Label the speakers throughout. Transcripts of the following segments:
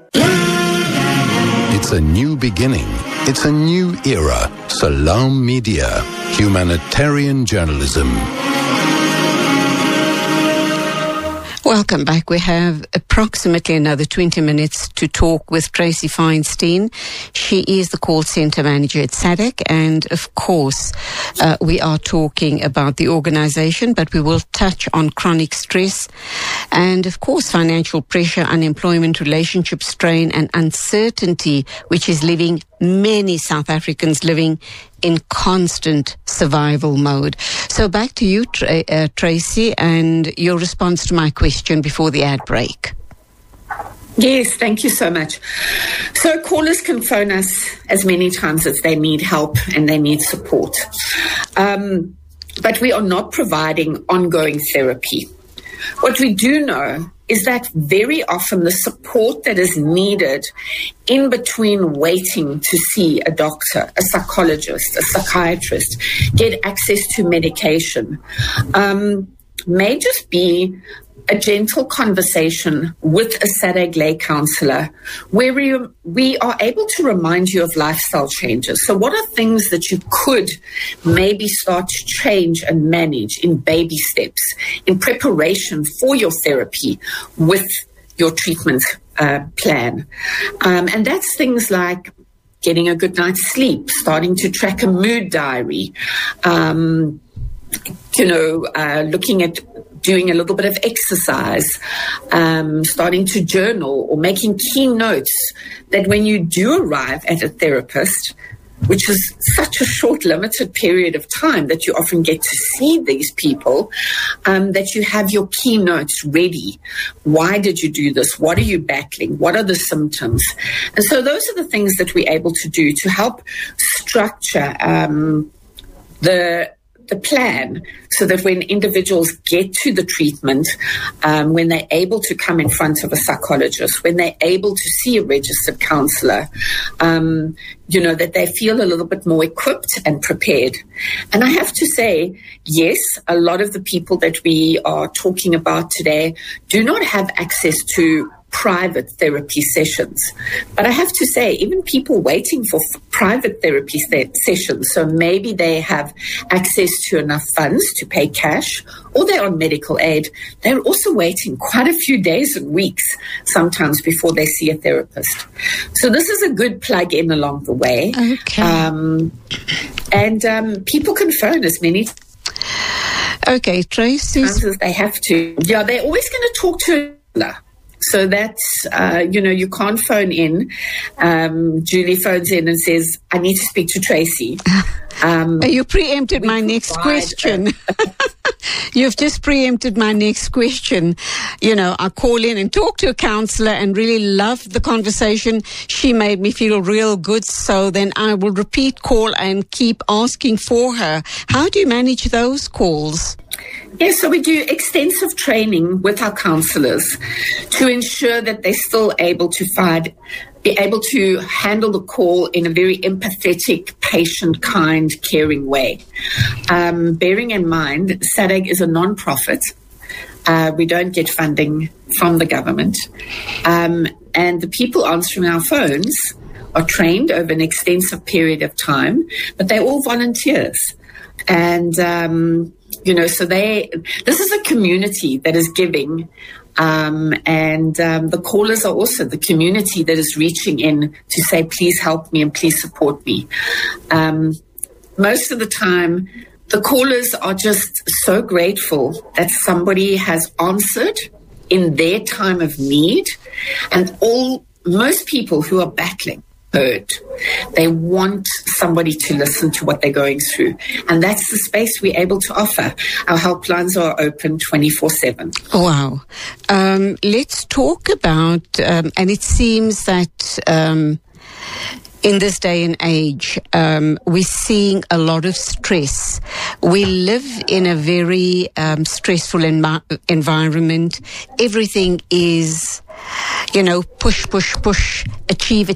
Speaker 1: It's a new beginning. It's a new era. Salam Media. Humanitarian journalism.
Speaker 2: Welcome back. We have approximately another 20 minutes to talk with Tracy Feinstein. She is the call center manager at SADC, and of course, we are talking about the organization, but we will touch on chronic stress and, of course, financial pressure, unemployment, relationship strain, and uncertainty, which is leaving many South Africans living in constant survival mode. So back to you, Tracy, and your response to my question before the ad break.
Speaker 3: Yes, thank you so much. So callers can phone us as many times as they need help and they need support. But we are not providing ongoing therapy. What we do know is that very often the support that is needed in between waiting to see a doctor, a psychologist, a psychiatrist, get access to medication, may just be a gentle conversation with a SADC lay counsellor where we are able to remind you of lifestyle changes. So what are things that you could maybe start to change and manage in baby steps in preparation for your therapy with your treatment plan? And that's things like getting a good night's sleep, starting to track a mood diary, looking at doing a little bit of exercise, starting to journal or making key notes that when you do arrive at a therapist, which is such a short, limited period of time that you often get to see these people, that you have your key notes ready. Why did you do this? What are you battling? What are the symptoms? And so those are the things that we're able to do to help structure the plan so that when individuals get to the treatment, when they're able to come in front of a psychologist, when they're able to see a registered counsellor, that they feel a little bit more equipped and prepared. And I have to say, yes, a lot of the people that we are talking about today do not have access to private therapy sessions. But I have to say, even people waiting for private therapy sessions, so maybe they have access to enough funds to pay cash, or they're on medical aid, they're also waiting quite a few days and weeks sometimes before they see a therapist. So this is a good plug-in along the way.
Speaker 2: Okay.
Speaker 3: And people can phone as many
Speaker 2: Okay, Tracy.
Speaker 3: times as they have to. Yeah, they're always going to talk to a So that's, you can't phone in. Julie phones in and says, I need to speak to Tracy.
Speaker 2: You preempted my next question. You've just preempted my next question. I call in and talk to a counsellor and really love the conversation. She made me feel real good. So then I will repeat call and keep asking for her. How do you manage those calls?
Speaker 3: Yes, so we do extensive training with our counsellors to ensure that they're still able to be able to handle the call in a very empathetic, patient, kind, caring way. Bearing in mind, SADC is a non-profit. We don't get funding from the government. And the people answering our phones are trained over an extensive period of time, but they're all volunteers. And so this is a community that is giving, and the callers are also the community that is reaching in to say, please help me and please support me. Most of the time, the callers are just so grateful that somebody has answered in their time of need, and most people who are battling heard. They want somebody to listen to what they're going through. And that's the space we're able to offer. Our helplines are open 24/7.
Speaker 2: Wow. Let's talk about, and it seems that in this day and age, we're seeing a lot of stress. We live in a very stressful environment. Everything is, push, achieve,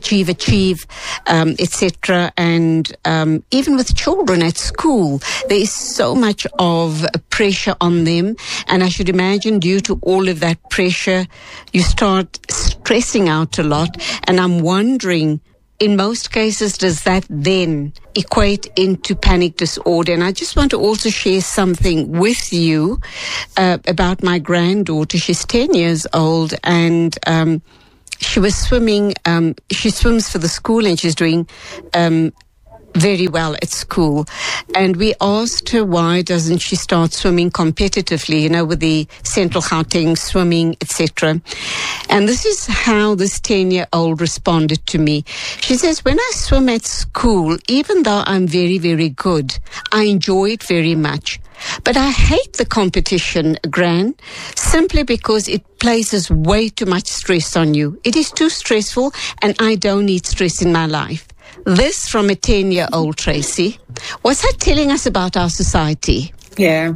Speaker 2: etc. And even with children at school, there is so much of pressure on them. And I should imagine due to all of that pressure, you start stressing out a lot. And I'm wondering, in most cases, does that then equate into panic disorder? And I just want to also share something with you about my granddaughter. She's 10 years old, and she was swimming. She swims for the school, and she's doing very well at school. And we asked her, why doesn't she start swimming competitively, with the Central Gauteng swimming, etc. And this is how this 10-year-old responded to me. She says, when I swim at school, even though I'm very, very good, I enjoy it very much. But I hate the competition, Gran, simply because it places way too much stress on you. It is too stressful, and I don't need stress in my life. This from a 10-year-old, Tracy. What's that telling us about our society?
Speaker 3: Yeah.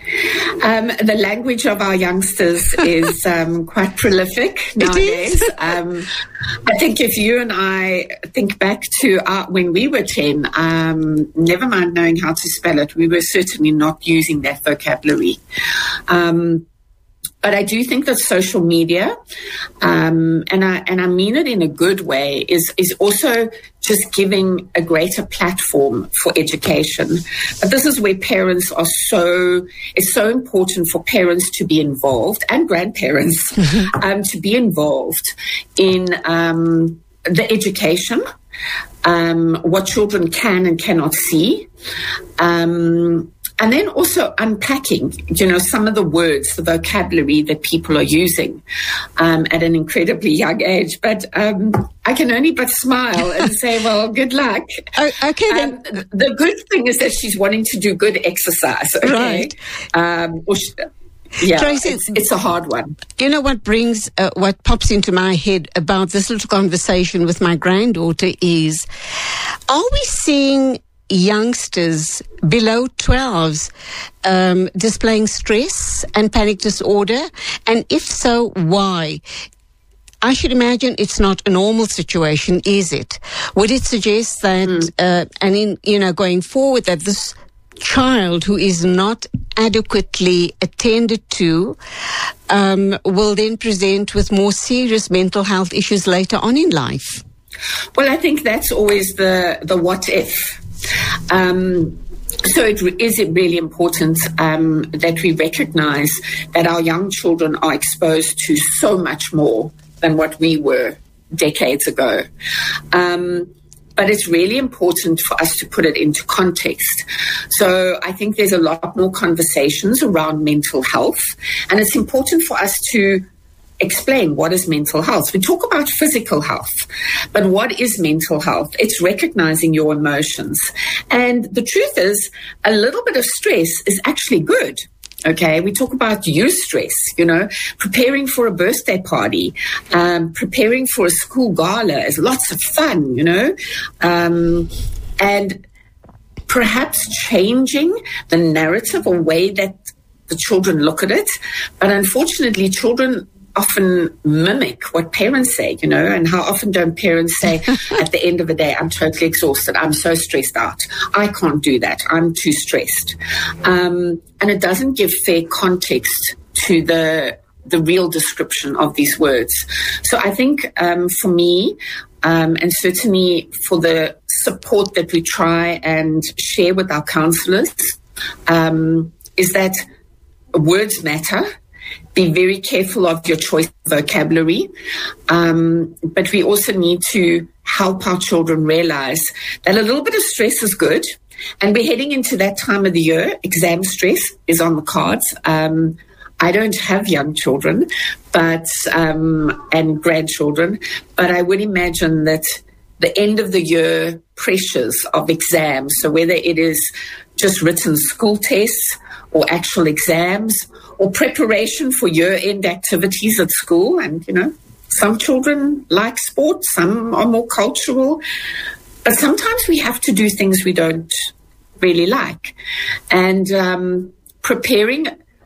Speaker 3: The language of our youngsters is quite prolific nowadays. I think if you and I think back to when we were 10, never mind knowing how to spell it, we were certainly not using that vocabulary. But I do think that social media, and I mean it in a good way, is also just giving a greater platform for education. But this is where parents it's so important for parents to be involved, and grandparents to be involved in the education, what children can and cannot see. And then also unpacking, some of the words, the vocabulary that people are using at an incredibly young age. But I can only but smile and say, well, good luck.
Speaker 2: Okay, then.
Speaker 3: The good thing is that she's wanting to do good exercise. Okay?
Speaker 2: Right.
Speaker 3: Yeah,
Speaker 2: Tracy,
Speaker 3: it's a hard one.
Speaker 2: What pops into my head about this little conversation with my granddaughter is, are we seeing youngsters below 12s displaying stress and panic disorder? And if so, why? I should imagine it's not a normal situation, is it? Would it suggest that, going forward, that this child who is not adequately attended to will then present with more serious mental health issues later on in life?
Speaker 3: Well, I think that's always the what if. So it is really important that we recognize that our young children are exposed to so much more than what we were decades ago. But it's really important for us to put it into context. So I think there's a lot more conversations around mental health, and it's important for us to explain what is mental health. We talk about physical health, but what is mental health? It's recognizing your emotions. And the truth is, a little bit of stress is actually good. Okay, we talk about eustress, preparing for a birthday party, preparing for a school gala is lots of fun, and perhaps changing the narrative or way that the children look at it. But unfortunately, children often mimic what parents say, and how often don't parents say at the end of the day, I'm totally exhausted, I'm so stressed out, I can't do that, I'm too stressed. And it doesn't give fair context to the real description of these words. So I think for me, and certainly for the support that we try and share with our counsellors, is that words matter. Be very careful of your choice of vocabulary. But we also need to help our children realize that a little bit of stress is good. And we're heading into that time of the year. Exam stress is on the cards. I don't have young children, and grandchildren, but I would imagine that the end of the year pressures of exams, so whether it is just written school tests or actual exams, or preparation for year-end activities at school. And, some children like sports, some are more cultural. But sometimes we have to do things we don't really like. And preparing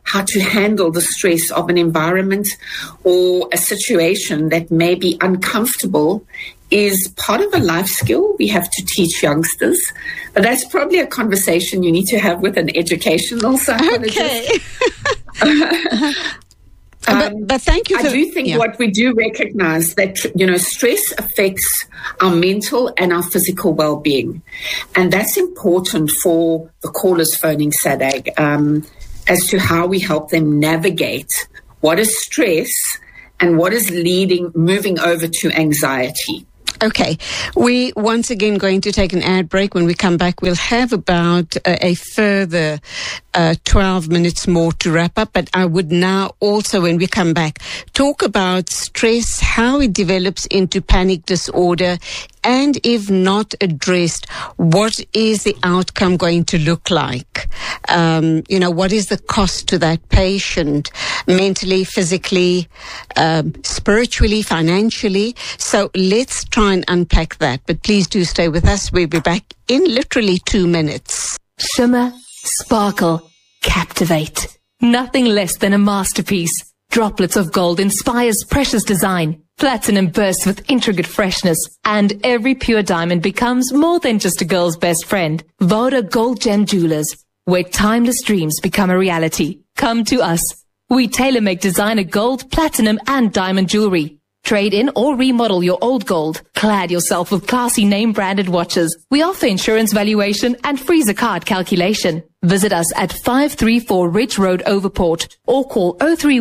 Speaker 3: how to handle the stress of an environment or a situation that may be uncomfortable is part of a life skill we have to teach youngsters. But that's probably a conversation you need to have with an educational psychologist.
Speaker 2: Okay. But thank you.
Speaker 3: I do think what we do recognize that, stress affects our mental and our physical well-being. And that's important for the callers phoning SADAG as to how we help them navigate what is stress and what is moving over to anxiety.
Speaker 2: Okay, we once again going to take an ad break. When we come back, we'll have about a further 12 minutes more to wrap up. But I would now also, when we come back, talk about stress, how it develops into panic disorder, and if not addressed, what is the outcome going to look like? What is the cost to that patient, mentally, physically, spiritually, financially? So let's try and unpack that. But please do stay with us. We'll be back in literally 2 minutes.
Speaker 4: Shimmer, sparkle, captivate. Nothing less than a masterpiece. Droplets of gold inspires precious design. Platinum bursts with intricate freshness, and every pure diamond becomes more than just a girl's best friend. Voda Gold Gem Jewelers, where timeless dreams become a reality. Come to us. We tailor-make designer gold, platinum, and diamond jewelry. Trade in or remodel your old gold. Clad yourself with classy name-branded watches. We offer insurance valuation and freezer card calculation. Visit us at 534 Ridge Road, Overport, or call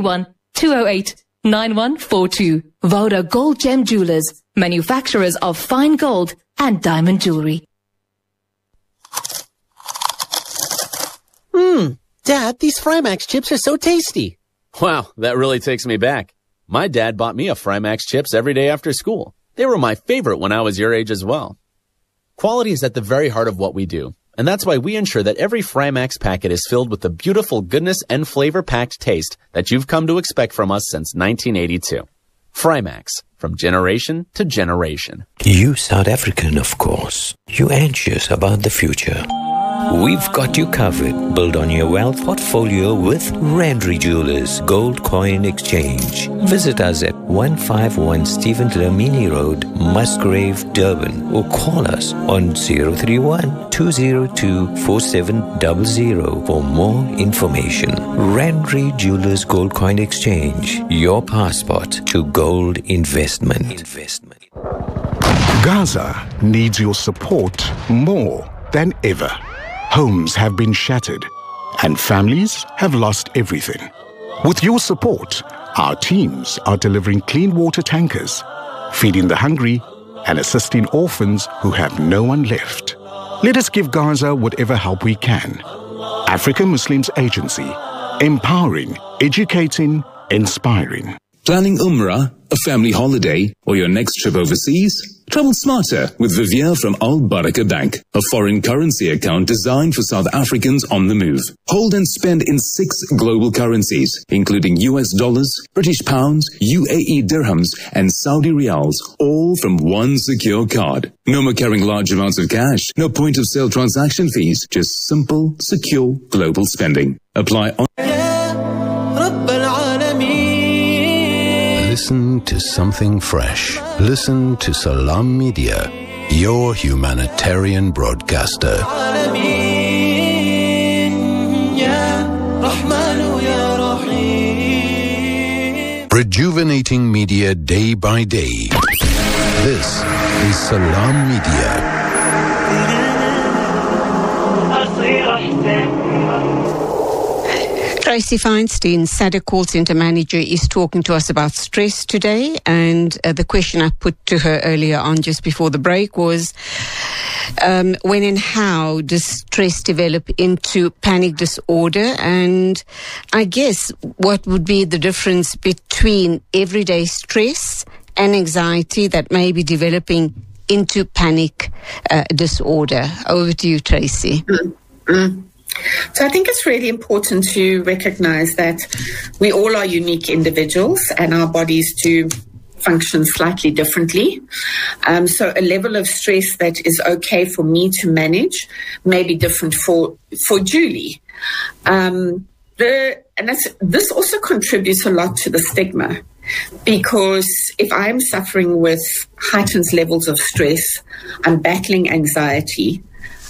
Speaker 4: 031-208-9142. Voda Gold Gem Jewelers, manufacturers of fine gold and diamond jewelry.
Speaker 5: Dad, these Frymax chips are so tasty.
Speaker 6: Wow, that really takes me back. My dad bought me a Frymax chips every day after school. They were my favorite when I was your age as well. Quality is at the very heart of what we do, and that's why we ensure that every Frymax packet is filled with the beautiful goodness and flavor-packed taste that you've come to expect from us since 1982. Frymax, from generation to generation.
Speaker 7: You South African, of course. You anxious about the future. We've got you covered. Build on your wealth portfolio with Randry Jewelers Gold Coin Exchange. Visit us at 151 Stephen Dlamini Road, Musgrave, Durban, or call us on 031-202-4700 for more information. Randry Jewelers Gold Coin Exchange, your passport to gold investment.
Speaker 8: Gaza needs your support more than ever. Homes have been shattered and families have lost everything. With your support, our teams are delivering clean water tankers, feeding the hungry, and assisting orphans who have no one left. Let us give Gaza whatever help we can. African Muslims Agency, empowering, educating, inspiring.
Speaker 9: Planning Umrah, a family holiday, or your next trip overseas? Travel smarter with Vivier from Al Baraka Bank, a foreign currency account designed for South Africans on the move. Hold and spend in 6 global currencies, including US dollars, British pounds, UAE dirhams, and Saudi riyals, all from one secure card. No more carrying large amounts of cash, no point of sale transaction fees, just simple, secure global spending. Apply on.
Speaker 1: Listen to something fresh. Listen to Salam Media, your humanitarian broadcaster. Rejuvenating media day by day. This is Salam Media.
Speaker 2: Tracy Feinstein, SADAG call center manager, is talking to us about stress today. And the question I put to her earlier on, just before the break, was when and how does stress develop into panic disorder? And I guess what would be the difference between everyday stress and anxiety that may be developing into panic disorder? Over to you, Tracy.
Speaker 3: So I think it's really important to recognize that we all are unique individuals and our bodies do function slightly differently. So a level of stress that is okay for me to manage may be different for Julie. This also contributes a lot to the stigma, because if I'm suffering with heightened levels of stress, I'm battling anxiety,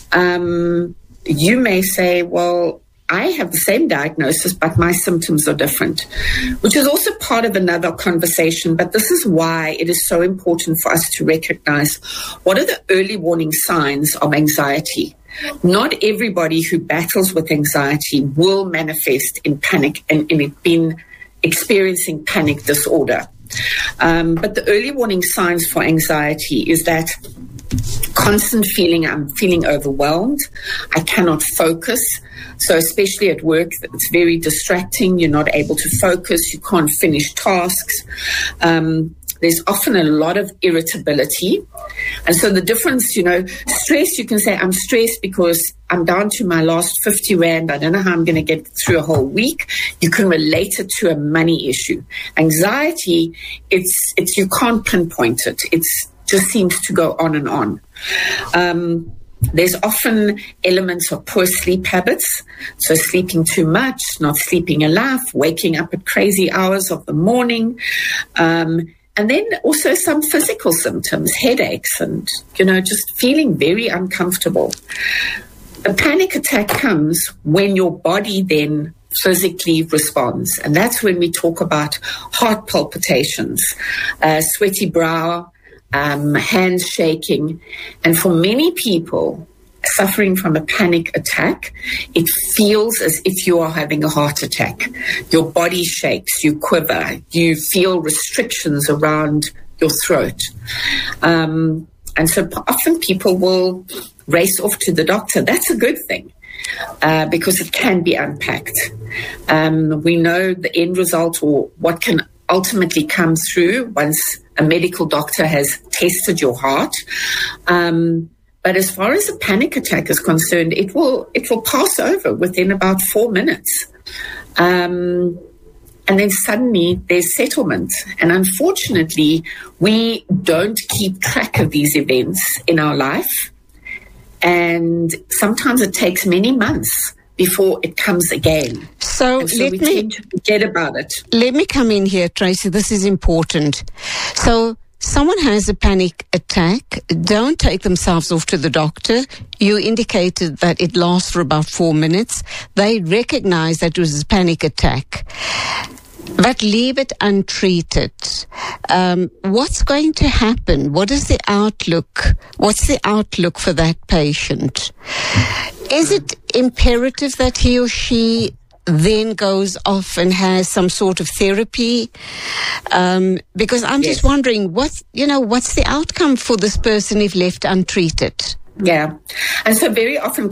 Speaker 3: you may say, well, I have the same diagnosis, but my symptoms are different, which is also part of another conversation. But this is why it is so important for us to recognize what are the early warning signs of anxiety. Not everybody who battles with anxiety will manifest in panic and in experiencing panic disorder. But the early warning signs for anxiety is that constant feeling, I'm feeling overwhelmed, I cannot focus. So especially at work, it's very distracting. You're not able to focus. You can't finish tasks. There's often a lot of irritability. And so the difference, stress, you can say, I'm stressed because I'm down to my last 50 Rand. I don't know how I'm going to get through a whole week. You can relate it to a money issue. Anxiety, it's you can't pinpoint it. It just seems to go on and on. There's often elements of poor sleep habits. So sleeping too much, not sleeping enough, waking up at crazy hours of the morning. And then also some physical symptoms, headaches and, just feeling very uncomfortable. A panic attack comes when your body then physically responds. And that's when we talk about heart palpitations, sweaty brow, hands shaking. And for many people suffering from a panic attack, it feels as if you are having a heart attack. Your body shakes, you quiver, you feel restrictions around your throat. And so often people will race off to the doctor. That's a good thing, because it can be unpacked. We know the end result, or what can ultimately come through once a medical doctor has tested your heart. But as far as a panic attack is concerned, it will pass over within about 4 minutes. And then suddenly there's settlement. And unfortunately, we don't keep track of these events in our life. And sometimes it takes many months before it comes again.
Speaker 2: So
Speaker 3: we tend to forget about it.
Speaker 2: Let me come in here, Tracy. This is important. So someone has a panic attack, don't take themselves off to the doctor. You indicated that it lasts for about 4 minutes. They recognize that it was a panic attack, but leave it untreated. What's going to happen? What is the outlook? What's the outlook for that patient? Is it imperative that he or she then goes off and has some sort of therapy? Because I'm just wondering, what's the outcome for this person if left untreated?
Speaker 3: Yeah. And so very often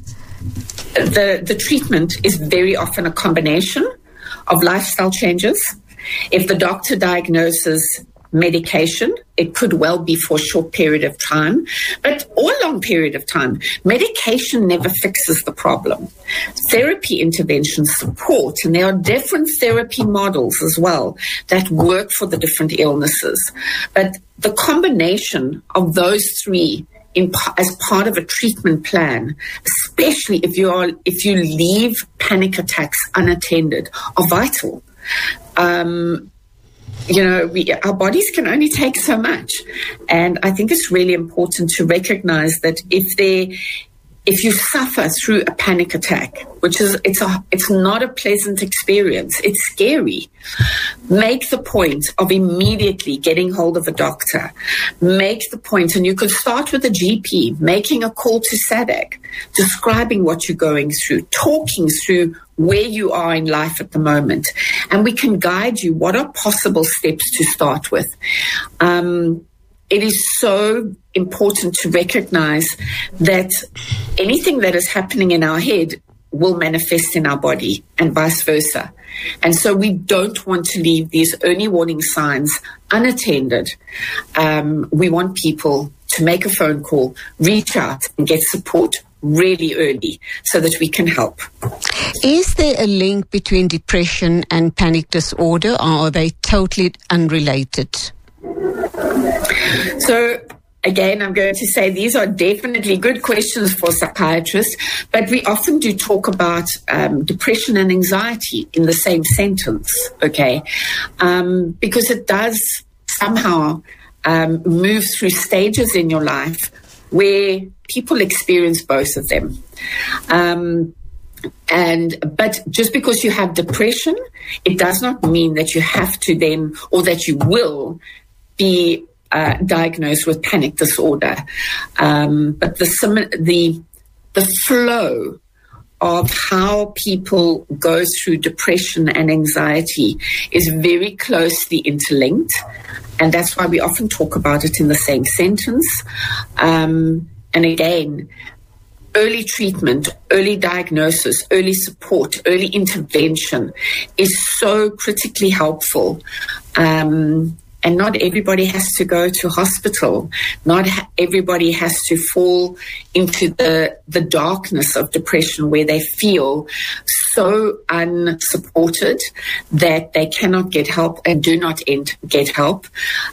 Speaker 3: the treatment is very often a combination of lifestyle changes. If the doctor diagnoses medication, it could well be for a short period of time, or a long period of time. Medication never fixes the problem. Therapy interventions support, and there are different therapy models as well that work for the different illnesses. But the combination of those three as part of a treatment plan, especially if you leave panic attacks unattended, are vital. Our bodies can only take so much. And I think it's really important to recognize that if you suffer through a panic attack, which is, it's not a pleasant experience, it's scary, make the point of immediately getting hold of a doctor. Make the point, and you could start with a GP, making a call to SADAG, describing what you're going through, talking through where you are in life at the moment. And we can guide you what are possible steps to start with. It is so important to recognize that anything that is happening in our head will manifest in our body and vice versa. And so we don't want to leave these early warning signs unattended. We want people to make a phone call, reach out and get support really early so that we can help.
Speaker 2: Is there a link between depression and panic disorder, or are they totally unrelated?
Speaker 3: So again, I'm going to say these are definitely good questions for psychiatrists, but we often do talk about depression and anxiety in the same sentence, okay? Because it does somehow move through stages in your life where people experience both of them. But just because you have depression, it does not mean that you have to then, or that you will be diagnosed with panic disorder. But the flow of how people go through depression and anxiety is very closely interlinked. And that's why we often talk about it in the same sentence. And again, early treatment, early diagnosis, early support, early intervention is so critically helpful. And not everybody has to go to hospital. Not everybody has to fall into the darkness of depression where they feel so unsupported that they cannot get help and do not get help.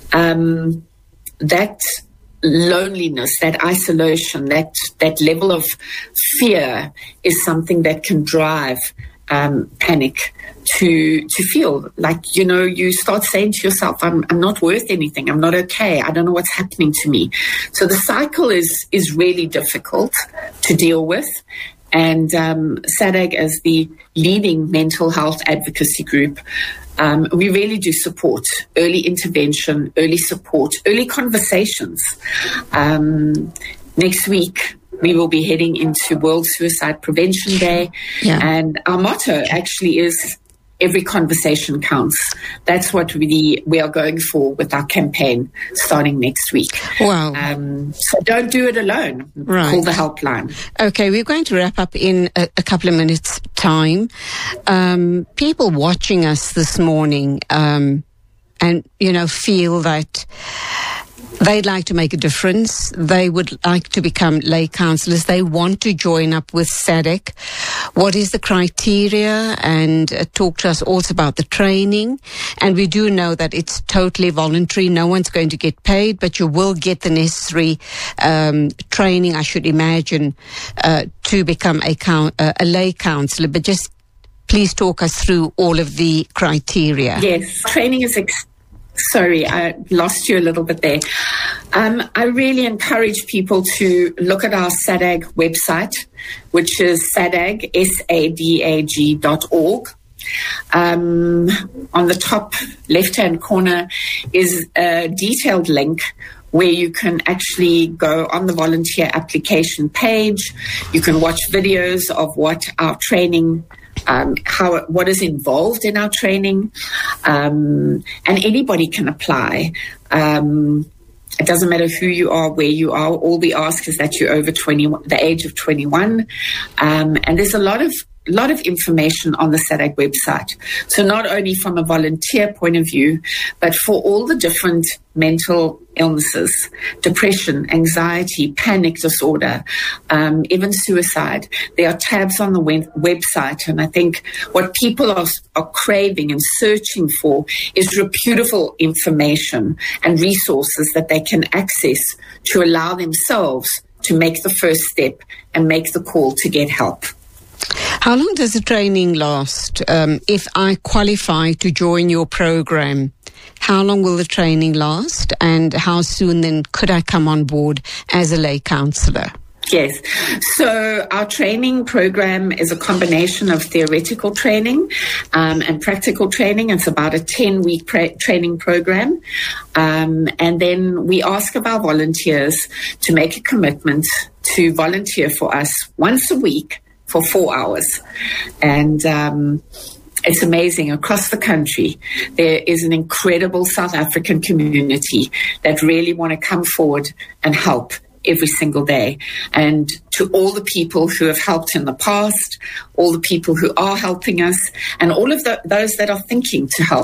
Speaker 3: That loneliness, that isolation, that level of fear is something that can drive panic to feel like, you start saying to yourself, I'm not worth anything. I'm not okay. I don't know what's happening to me. So the cycle is really difficult to deal with. And SADAG, as the leading mental health advocacy group, we really do support early intervention, early support, early conversations. Next week, we will be heading into World Suicide Prevention Day. Yeah. And our motto actually is every conversation counts. That's what we are going for with our campaign starting next week.
Speaker 2: Wow.
Speaker 3: So don't do it alone.
Speaker 2: Right.
Speaker 3: Call the helpline.
Speaker 2: Okay, we're going to wrap up in a couple of minutes' time. People watching us this morning and, feel that they'd like to make a difference. They would like to become lay counsellors. They want to join up with SADAG. What is the criteria? And talk to us also about the training. And we do know that it's totally voluntary. No one's going to get paid, but you will get the necessary training, I should imagine, to become a lay counsellor. But just please talk us through all of the criteria.
Speaker 3: Yes, training is Sorry, I lost you a little bit there. I really encourage people to look at our SADAG website, which is SADAG, SADAG.org. On the top left-hand corner is a detailed link where you can actually go on the volunteer application page. You can watch videos of what our training what is involved in our training, and anybody can apply. It doesn't matter who you are, where you are. All we ask is that you're over the age of 21. And there's a lot of information on the SADAG website. So not only from a volunteer point of view, but for all the different mental illnesses, depression, anxiety, panic disorder, even suicide. There are tabs on the website. And I think what people are craving and searching for is reputable information and resources that they can access to allow themselves to make the first step and make the call to get help.
Speaker 2: How long does the training last? If I qualify to join your program, how long will the training last? And how soon then could I come on board as a lay counsellor?
Speaker 3: Yes. So our training program is a combination of theoretical training and practical training. It's about a 10-week training program. And then we ask of our volunteers to make a commitment to volunteer for us once a week for 4 hours. And it's amazing. Across the country, there is an incredible South African community that really want to come forward and help every single day. And to all the people who have helped in the past, all the people who are helping us, and all of those that are thinking to help,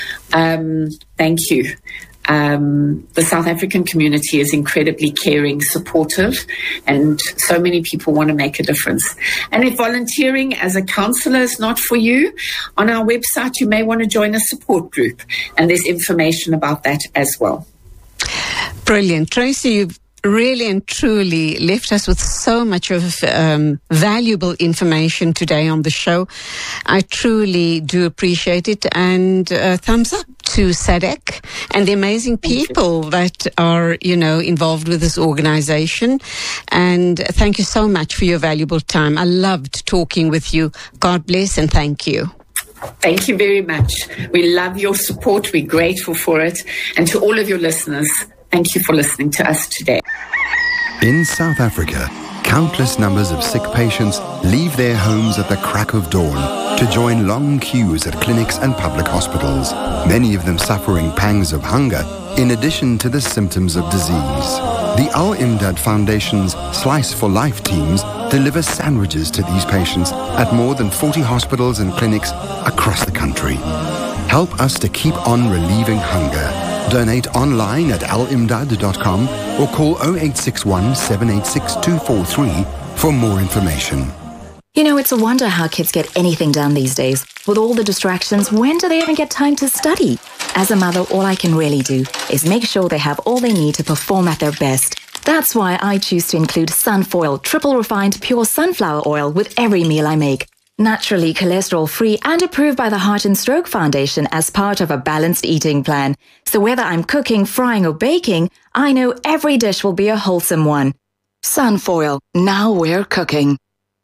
Speaker 3: thank you. The South African community is incredibly caring, supportive, and so many people want to make a difference. And if volunteering as a counsellor is not for you, on our website you may want to join a support group, and there's information about that as well.
Speaker 2: Brilliant. Tracy, you've really and truly left us with so much of valuable information today on the show. I truly do appreciate it, and thumbs up to SADC and the amazing people that are, involved with this organization. And thank you so much for your valuable time. I loved talking with you. God bless and thank you.
Speaker 3: Thank you very much. We love your support. We're grateful for it. And to all of your listeners, thank you for listening to us today.
Speaker 1: In South Africa, countless numbers of sick patients leave their homes at the crack of dawn to join long queues at clinics and public hospitals, many of them suffering pangs of hunger in addition to the symptoms of disease. The Al-Imdad Foundation's Slice for Life teams deliver sandwiches to these patients at more than 40 hospitals and clinics across the country. Help us to keep on relieving hunger. Donate online at alimdad.com or call 0861 786 243 for more information.
Speaker 10: It's a wonder how kids get anything done these days. With all the distractions, when do they even get time to study? As a mother, all I can really do is make sure they have all they need to perform at their best. That's why I choose to include Sunfoil triple refined pure sunflower oil with every meal I make. Naturally cholesterol-free and approved by the Heart and Stroke Foundation as part of a balanced eating plan. So whether I'm cooking, frying or baking, I know every dish will be a wholesome one. Sunfoil, now we're cooking.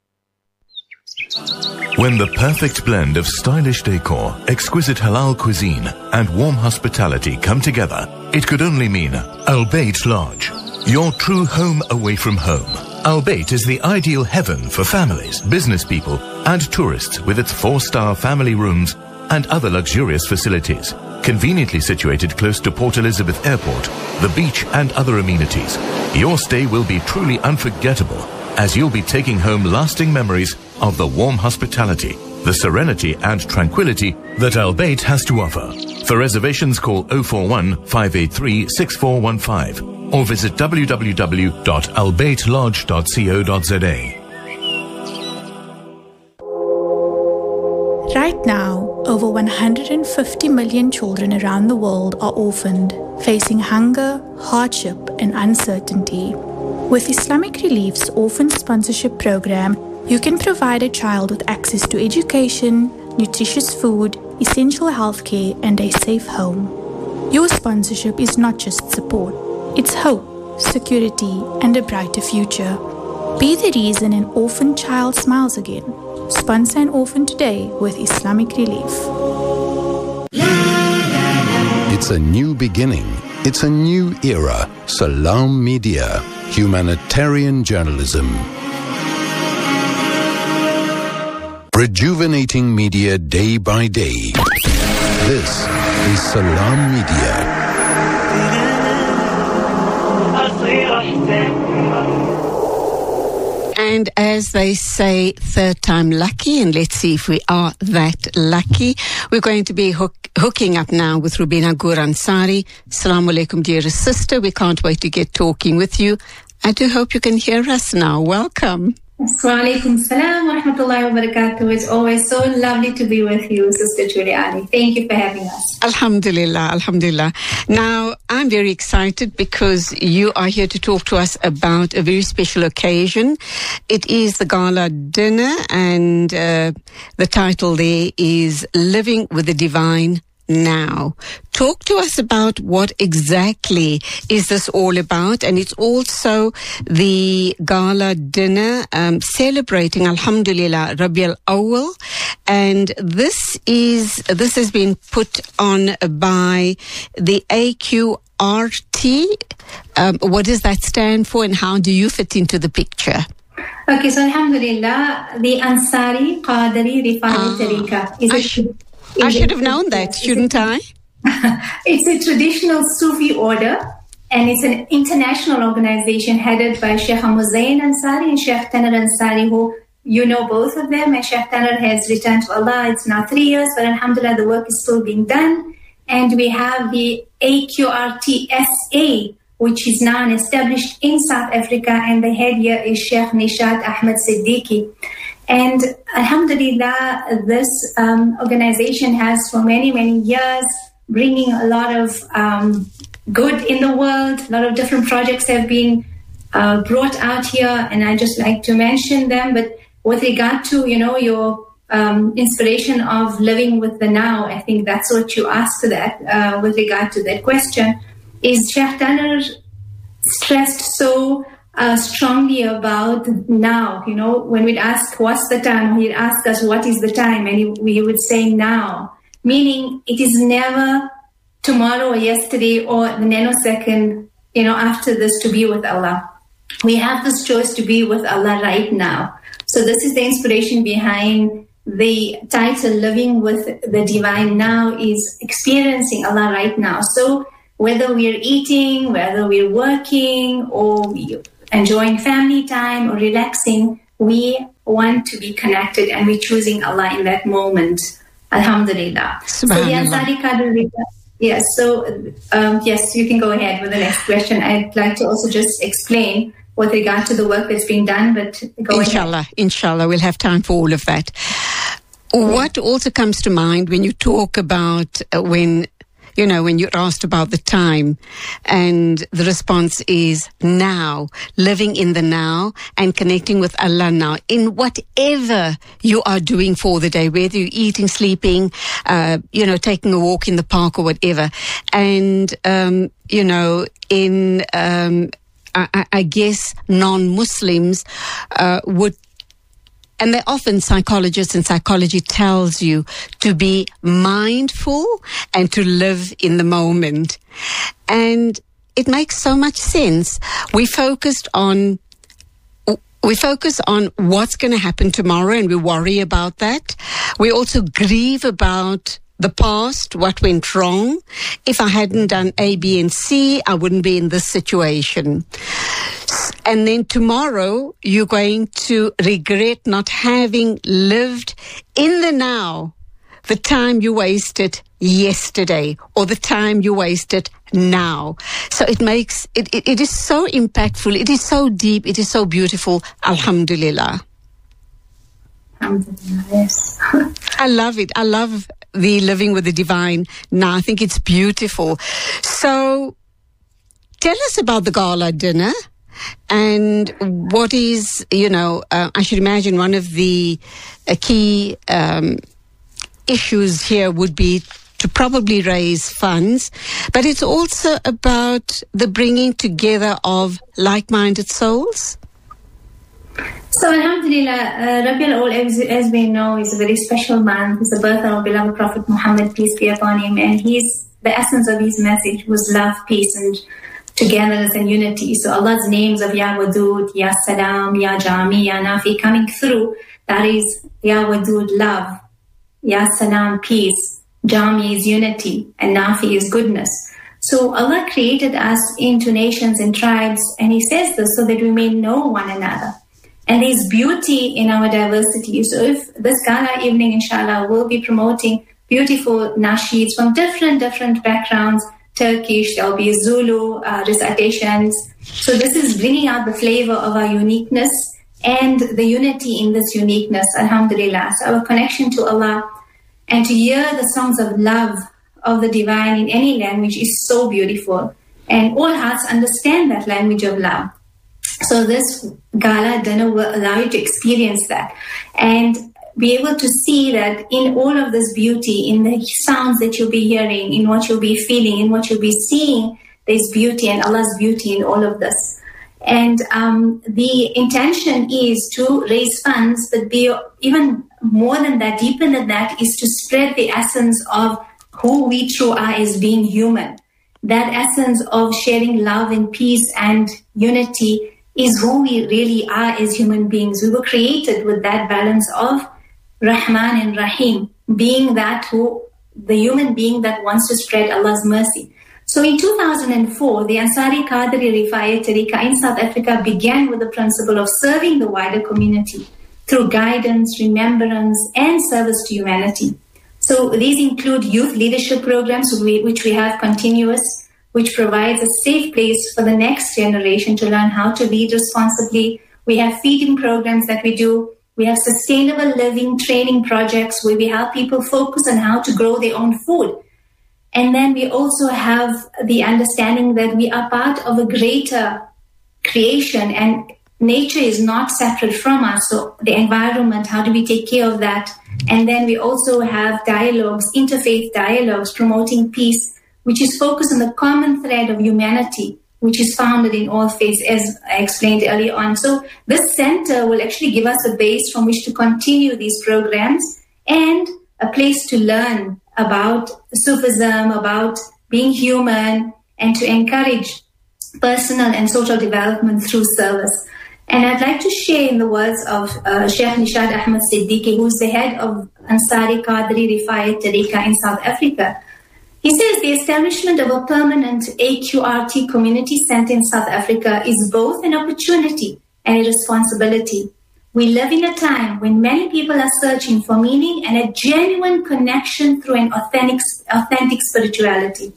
Speaker 11: When the perfect blend of stylish decor, exquisite halal cuisine and warm hospitality come together, it could only mean Al Bayt Lodge, your true home away from home. Al Bayt is the ideal heaven for families, business people and tourists with its 4-star family rooms and other luxurious facilities. Conveniently situated close to Port Elizabeth Airport, the beach and other amenities, your stay will be truly unforgettable as you'll be taking home lasting memories of the warm hospitality, the serenity and tranquility that Al Bayt has to offer. For reservations, call 041 583 6415 or visit www.albaytlodge.co.za.
Speaker 12: Right now, over 150 million children around the world are orphaned, facing hunger, hardship, and uncertainty. With Islamic Relief's Orphan Sponsorship Program, you can provide a child with access to education, nutritious food, essential healthcare, and a safe home. Your sponsorship is not just support, it's hope, security, and a brighter future. Be the reason an orphan child smiles again. Sponsor an orphan today with Islamic Relief.
Speaker 1: It's a new beginning. It's a new era. Salam Media, humanitarian journalism. Rejuvenating media day by day. This is Salam Media.
Speaker 2: And as they say, third time lucky, and let's see if we are that lucky. We're going to be hooking up now with Rubina Gur Ansari. Assalamu alaikum, dearest sister. We can't wait to get talking with you. I do hope you can hear us now. Welcome.
Speaker 13: Wa alaikum salam wa rahmatullahi wa barakatuh. It's always so lovely to be with you, Sister Juliani. Thank you for having us.
Speaker 2: Alhamdulillah, alhamdulillah. Now, I'm very excited because you are here to talk to us about a very special occasion. It is the gala dinner, and the title there is Living with the Divine Now. Talk to us about what exactly is this all about, and it's also the gala dinner celebrating Alhamdulillah Rabi al-Awwal, and this has been put on by the AQRT. What does that stand for, and how do you fit into the picture?
Speaker 13: Okay, so Alhamdulillah, the Ansari Qadari Rifai Tariqa is
Speaker 2: I should have known that, shouldn't I?
Speaker 13: It's a traditional Sufi order, and it's an international organization headed by Sheikh Muzayn Ansari and Sheikh Taner Ansari, who you know both of them. And Sheikh Taner has returned to Allah. It's now 3 years, but alhamdulillah, the work is still being done. And we have the AQRTSA, which is now established in South Africa, and the head here is Sheikh Nishat Ahmed Siddiqui. And alhamdulillah, this organization has for many, many years bringing a lot of good in the world. A lot of different projects have been brought out here, and I just like to mention them. But with regard to, your inspiration of living with the now, I think that's what you asked that with regard to that question, is Sheikh Taner stressed so strongly about now. When we'd ask, what's the time? He'd ask us, what is the time? And we would say now, meaning it is never tomorrow or yesterday or the nanosecond, after this to be with Allah. We have this choice to be with Allah right now. So this is the inspiration behind the title, Living with the Divine Now, is experiencing Allah right now. So whether we're eating, whether we're working, or we're enjoying family time or relaxing, we want to be connected and we're choosing Allah in that moment. Alhamdulillah. So the Ansari Qadri, yes. So yes, you can go ahead with the next question. I'd like to also just explain with regard to the work that's being done, but go ahead.
Speaker 2: Inshallah, we'll have time for all of that. What also comes to mind when you talk about when you're asked about the time, and the response is now, living in the now and connecting with Allah now in whatever you are doing for the day, whether you're eating, sleeping, taking a walk in the park or whatever. And, I guess non-Muslims would, and they're often psychologists, and psychology tells you to be mindful and to live in the moment. And it makes so much sense. We focus on what's going to happen tomorrow, and we worry about that. We also grieve about the past, what went wrong. If I hadn't done A, B, and C, I wouldn't be in this situation. And then tomorrow, you're going to regret not having lived in the now, the time you wasted yesterday, or the time you wasted now. So it makes, it is so impactful, it is so deep, it is so beautiful. Alhamdulillah.
Speaker 13: Alhamdulillah, yes.
Speaker 2: I love it. I love the living with the divine now. I think it's beautiful. So tell us about the gala dinner. And what is, I should imagine one of the key issues here would be to probably raise funds, but it's also about the bringing together of like-minded souls.
Speaker 13: So Alhamdulillah, Rabiul Awwal, as we know, is a very special month. It's the birth of our beloved Prophet Muhammad, peace be upon him, and the essence of his message was love, peace, and togetherness and unity. So Allah's names of Ya Wadud, Ya Salam, Ya Jami, Ya Nafi coming through, that is Ya Wadud, love, Ya Salam, peace, Jami is unity, and Nafi is goodness. So Allah created us into nations and tribes, and He says this so that we may know one another. And there's beauty in our diversity. So if this gala evening, inshallah, will be promoting beautiful nasheeds from different backgrounds, Turkish, there'll be Zulu recitations. So this is bringing out the flavor of our uniqueness and the unity in this uniqueness, alhamdulillah. So our connection to Allah and to hear the songs of love of the divine in any language is so beautiful. And all hearts understand that language of love. So this gala dinner will allow you to experience that and be able to see that in all of this beauty, in the sounds that you'll be hearing, in what you'll be feeling, in what you'll be seeing, there's beauty and Allah's beauty in all of this. And the intention is to raise funds, but be even more than that, deeper than that, is to spread the essence of who we truly are as being human. That essence of sharing love and peace and unity is who we really are as human beings. We were created with that balance of Rahman and Rahim, being the human being that wants to spread Allah's mercy. So in 2004, the Ansari Qadri Rifai Tariqa in South Africa began with the principle of serving the wider community through guidance, remembrance, and service to humanity. So these include youth leadership programs, which we have continuous, which provides a safe place for the next generation to learn how to lead responsibly. We have feeding programs that we do. We have sustainable living training projects where we help people focus on how to grow their own food. And then we also have the understanding that we are part of a greater creation, and nature is not separate from us. So the environment, how do we take care of that? And then we also have dialogues, interfaith dialogues, promoting peace, which is focused on the common thread of humanity, which is founded in all faiths, as I explained earlier on. So this center will actually give us a base from which to continue these programs and a place to learn about Sufism, about being human, and to encourage personal and social development through service. And I'd like to share in the words of Sheikh Nishad Ahmed Siddiqui, who's the head of Ansari Qadri Rifayat Tariqa in South Africa. He says the establishment of a permanent AQRT community center in South Africa is both an opportunity and a responsibility. We live in a time when many people are searching for meaning and a genuine connection through an authentic spirituality.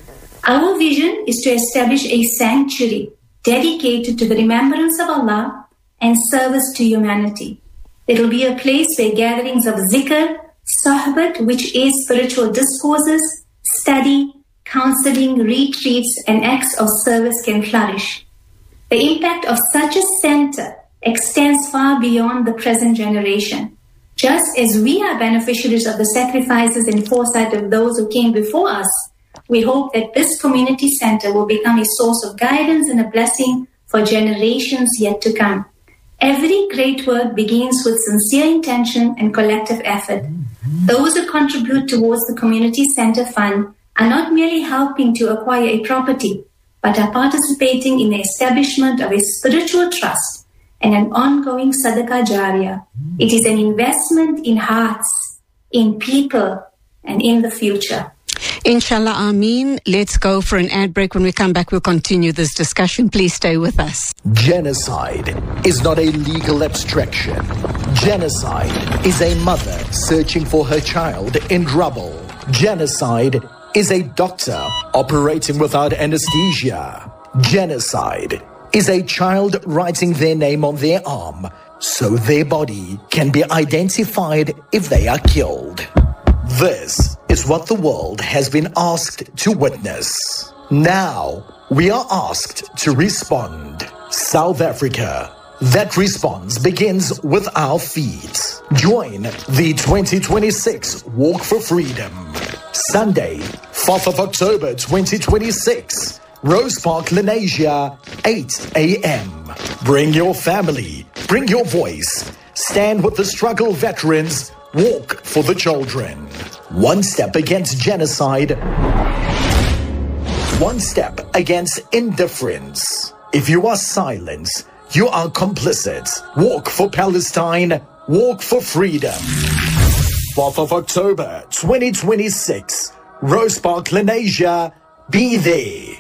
Speaker 13: Our vision is to establish a sanctuary dedicated to the remembrance of Allah and service to humanity. It will be a place where gatherings of zikr, sohbat, which is spiritual discourses, study, counseling, retreats, and acts of service can flourish. The impact of such a center extends far beyond the present generation. Just as we are beneficiaries of the sacrifices and foresight of those who came before us, we hope that this community center will become a source of guidance and a blessing for generations yet to come. Every great work begins with sincere intention and collective effort. Those who contribute towards the Community Center Fund are not merely helping to acquire a property, but are participating in the establishment of a spiritual trust and an ongoing sadaqah jariyah. It is an investment in hearts, in people, and in the future.
Speaker 2: Inshallah, Ameen. Let's go for an ad break. When we come back, we'll continue this discussion. Please stay with us.
Speaker 14: Genocide is not a legal abstraction. Genocide is a mother searching for her child in rubble. Genocide is a doctor operating without anesthesia. Genocide is a child writing their name on their arm so their body can be identified if they are killed. This is what the world has been asked to witness. Now, we are asked to respond. South Africa. That response begins with our feet. Join the 2026 Walk for Freedom. Sunday, 4th of October 2026. Rose Park, Lenasia, 8 a.m. Bring your family. Bring your voice. Stand with the struggle veterans. Walk for the children. One step against genocide. One step against indifference. If you are silent, you are complicit. Walk for Palestine. Walk for freedom. 4th of October 2026. Rose Park, Lenasia. Be there.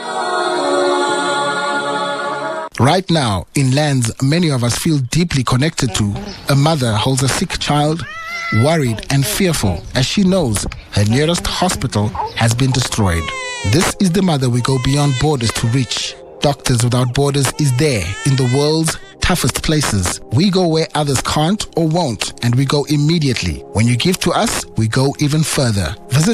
Speaker 15: Right now, in lands many of us feel deeply connected to, a mother holds a sick child, worried and fearful as she knows her nearest hospital has been destroyed. This is the mother we go beyond borders to reach. Doctors Without Borders is there in the world's toughest places. We go where others can't or won't, and we go immediately. When you give to us, we go even further. Visit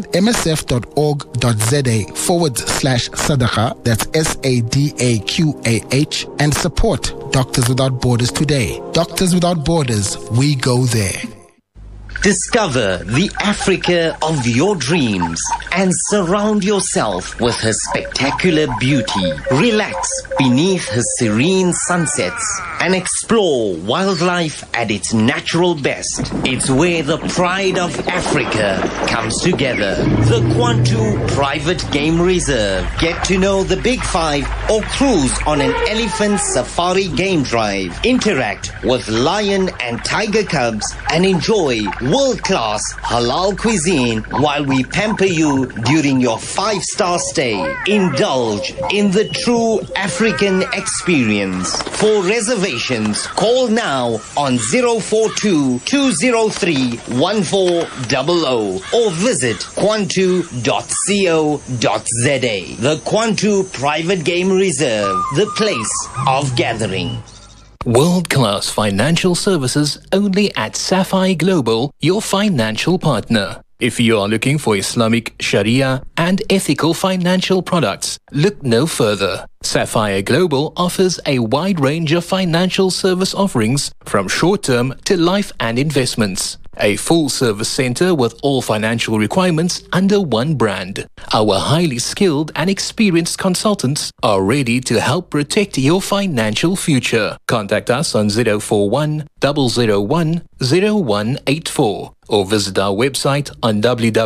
Speaker 15: msf.org.za/sadaqa, that's SADAQAH, and support Doctors Without Borders today. Doctors Without Borders, we go there.
Speaker 16: Discover the Africa of your dreams and surround yourself with her spectacular beauty. Relax beneath her serene sunsets and explore wildlife at its natural best. It's where the pride of Africa comes together. The Kwantu Private Game Reserve. Get to know the Big Five or cruise on an elephant safari game drive. Interact with lion and tiger cubs and enjoy world-class halal cuisine while we pamper you during your 5-star stay. Indulge in the true African experience. For reservations, call now on 042-203-1400 or visit kwantu.co.za. The Kwantu Private Game Reserve, the place of gathering.
Speaker 17: World-class financial services only at Sapphire Global, your financial partner. If you are looking for Islamic Sharia and ethical financial products, look no further. Sapphire Global offers a wide range of financial service offerings from short-term to life and investments. A full-service center with all financial requirements under one brand. Our highly skilled and experienced consultants are ready to help protect your financial future. Contact us on 041 001 0184 or visit our website on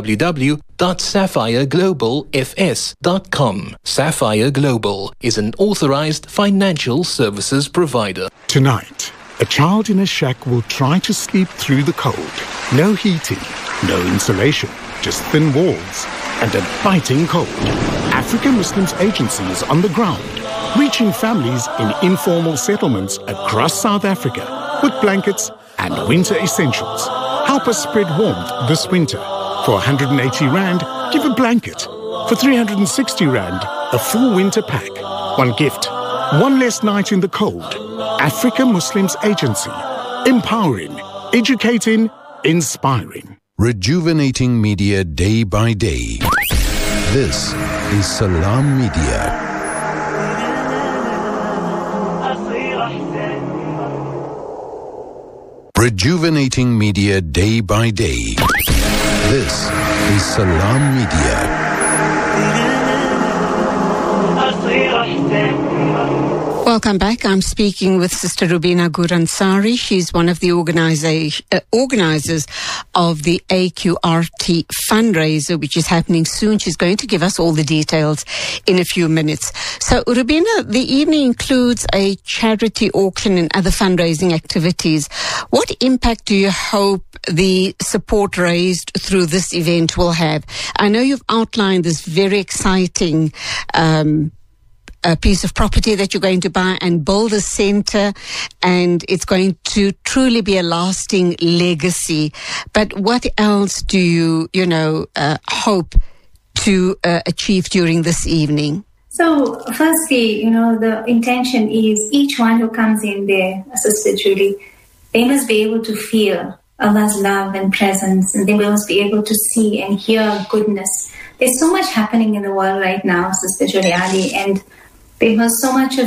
Speaker 17: www.sapphireglobalfs.com. Sapphire Global is an authorized financial services provider.
Speaker 8: Tonight, a child in a shack will try to sleep through the cold. No heating, no insulation, just thin walls and a biting cold. African Muslims Agency is on the ground, reaching families in informal settlements across South Africa with blankets and winter essentials. Help us spread warmth this winter. For 180 Rand, give a blanket. For 360 Rand, a full winter pack. One gift, one less night in the cold. Africa Muslims Agency. Empowering, educating, inspiring.
Speaker 1: Rejuvenating media day by day. This is Salam Media. Rejuvenating media day by day. This is Salam Media.
Speaker 2: Welcome back. I'm speaking with Sister Rubina Guransari. She's one of the organizers of the AQRT fundraiser, which is happening soon. She's going to give us all the details in a few minutes. So, Rubina, the evening includes a charity auction and other fundraising activities. What impact do you hope the support raised through this event will have? I know you've outlined this very exciting a piece of property that you're going to buy and build a center, and it's going to truly be a lasting legacy. But what else do you hope to achieve during this evening?
Speaker 13: So, firstly, the intention is each one who comes in there, Sister Julie, they must be able to feel Allah's love and presence, and they must be able to see and hear goodness. There's so much happening in the world right now, Sister Juliani, and there was so much of,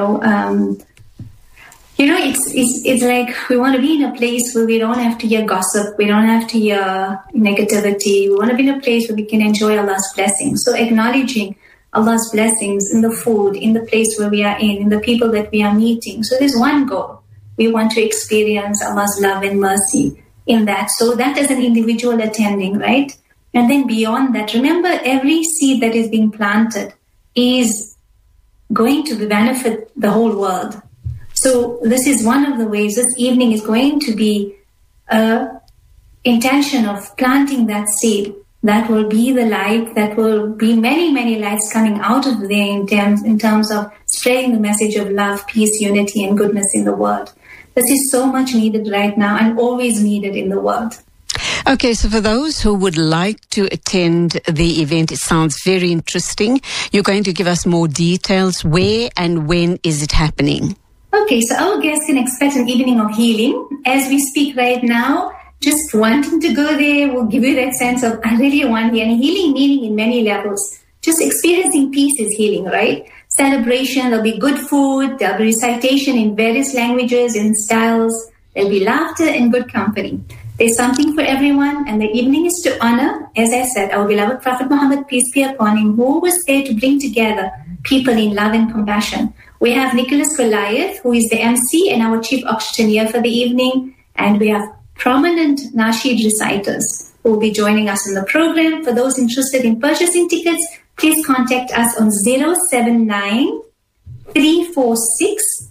Speaker 13: it's like we want to be in a place where we don't have to hear gossip, we don't have to hear negativity. We want to be in a place where we can enjoy Allah's blessings. So acknowledging Allah's blessings in the food, in the place where we are in the people that we are meeting. So there's one goal. We want to experience Allah's love and mercy in that. So that is an individual attending, right? And then beyond that, remember every seed that is being planted is going to benefit the whole world. So this is one of the ways. This evening is going to be an intention of planting that seed. That will be the light. That will be many, many lights coming out of there in terms of spreading the message of love, peace, unity, and goodness in the world. This is so much needed right now and always needed in the world.
Speaker 2: Okay, so for those who would like to attend the event, it sounds very interesting. You're going to give us more details. Where and when is it happening?
Speaker 13: Okay, so our guests can expect an evening of healing. As we speak right now, just wanting to go there will give you that sense of, I really want here. And healing meaning in many levels. Just experiencing peace is healing, right? Celebration, there'll be good food, there'll be recitation in various languages and styles. There'll be laughter and good company. There's something for everyone, and the evening is to honor, as I said, our beloved Prophet Muhammad, peace be upon him, who was there to bring together people in love and compassion. We have Nicholas Goliath, who is the MC and our chief auctioneer for the evening, and we have prominent Nasheed reciters who will be joining us in the program. For those interested in purchasing tickets, please contact us on 079 346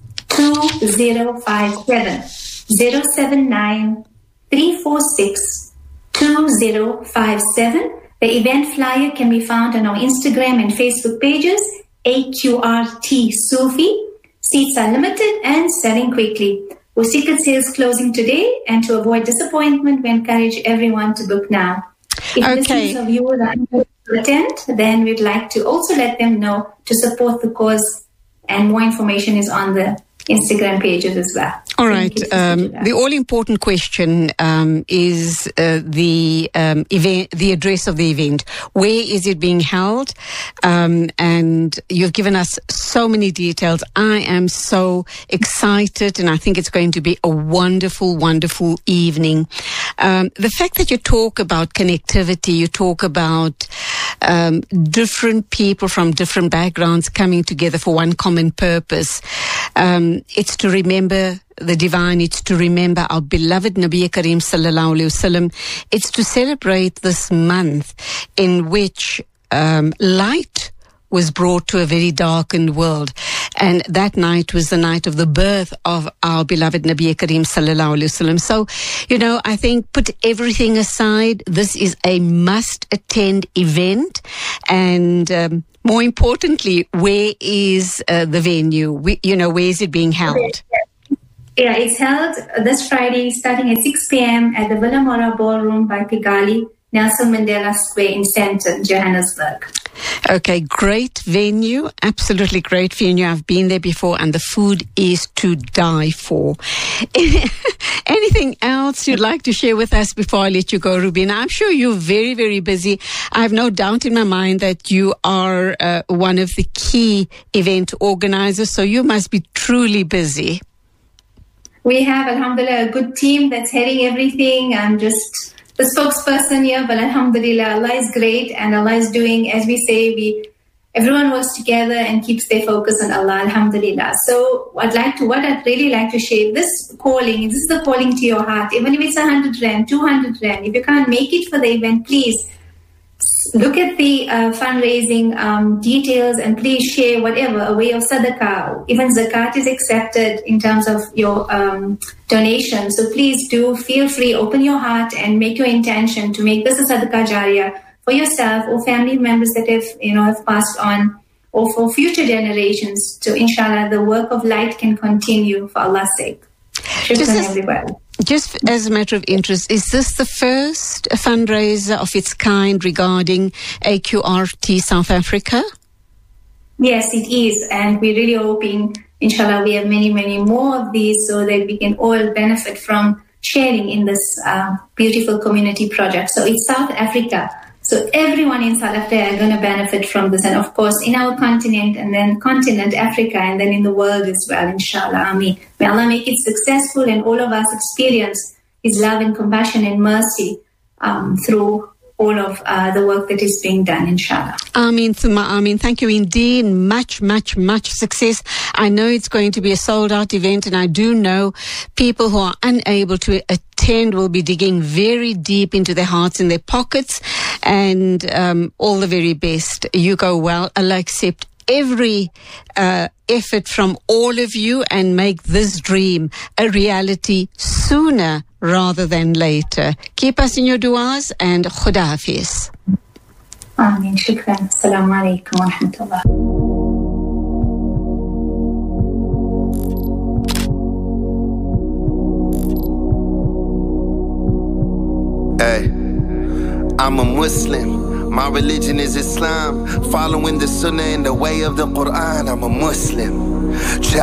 Speaker 13: 2057. 079 346 2057. The event flyer can be found on our Instagram and Facebook pages, AQRT Sufi. Seats are limited and selling quickly. With ticket sales closing today, and to avoid disappointment, we encourage everyone to book now. If listeners of you are unable to attend, then we'd like to also let them know to support the cause, and more information is on the Instagram pages as well.
Speaker 2: All right. The all-important question is the event, the address of the event. Where is it being held? And you've given us so many details. I am so excited, and I think it's going to be a wonderful, wonderful evening. The fact that you talk about connectivity, you talk about different people from different backgrounds coming together for one common purpose. It's to remember the divine. It's to remember our beloved Nabi Kareem sallallahu alaihi wasallam. It's to celebrate this month in which light was brought to a very darkened world. And that night was the night of the birth of our beloved Nabi Kareem sallallahu alaihi wasallam. So, I think put everything aside. This is a must-attend event. And more importantly, where is the venue? Where is it being held?
Speaker 13: Yeah, it's held this Friday starting at 6 p.m. at the Villamora Ballroom by Pigali, Nelson Mandela Square in Sandton, Johannesburg.
Speaker 2: Okay, great venue, absolutely great venue. I've been there before, and the food is to die for. Anything else you'd like to share with us before I let you go, Rubina? I'm sure you're very, very busy. I have no doubt in my mind that you are one of the key event organizers, so you must be truly busy.
Speaker 13: We have, alhamdulillah, a good team that's heading everything. I'm just the spokesperson here, but alhamdulillah, Allah is great, and Allah is doing, as we say, everyone works together and keeps their focus on Allah, alhamdulillah. So what I'd really like to share, this is the calling to your heart. Even if it's 100 Rand, 200 Rand, if you can't make it for the event, please look at the fundraising details and please share whatever, a way of sadaqah. Even zakat is accepted in terms of your donation. So please do feel free, open your heart and make your intention to make this a sadaqah jariyah for yourself or family members that have passed on, or for future generations. So inshallah, the work of light can continue for Allah's sake.
Speaker 2: Just as a matter of interest, is this the first fundraiser of its kind regarding AQRT South Africa?
Speaker 13: Yes, it is. And we're really hoping, inshallah, we have many, many more of these so that we can all benefit from sharing in this beautiful community project. So it's South Africa. So everyone in South Africa are going to benefit from this. And of course, in our continent, and then continent Africa, and then in the world as well, inshallah. Ameen. May Allah make it successful and all of us experience His love and compassion and mercy through all of the work that is being done, inshallah.
Speaker 2: Ameen, thumma ameen. Thank you indeed. Much, much, much success. I know it's going to be a sold-out event, and I do know people who are unable to attend will be digging very deep into their hearts and their pockets, and all the very best. You go well. Allah accept every effort from all of you and make this dream a reality sooner rather than later. Keep us in your du'as, and Khuda Hafiz.
Speaker 13: Ameen. Shukran. Assalamu alaikum wa rahmatullah.
Speaker 18: Hey, I'm a Muslim. My religion is Islam. Following the Sunnah in the way of the Quran. I'm a Muslim.